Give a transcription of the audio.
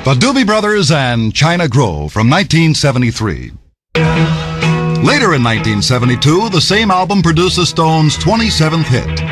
The Doobie Brothers and China Grove from 1973. Later in 1972, the same album produced the Stones' 27th hit.